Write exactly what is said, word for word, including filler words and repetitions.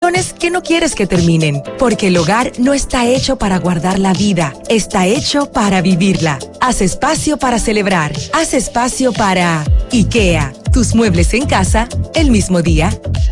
conversaciones que no quieres que terminen, porque el hogar no está hecho para guardar la vida, está hecho para vivirla. Haz espacio para celebrar, haz espacio para IKEA, tus muebles en casa el mismo día.